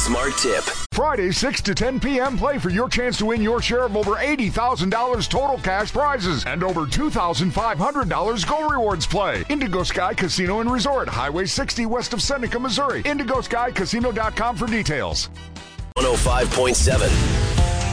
Smart Tip. Friday, 6 to 10 p.m. Play for your chance to win your share of over $80,000 total cash prizes and over $2,500 Go Rewards Play. Indigo Sky Casino and Resort, Highway 60 west of Seneca, Missouri. IndigoSkyCasino.com for details. 105.7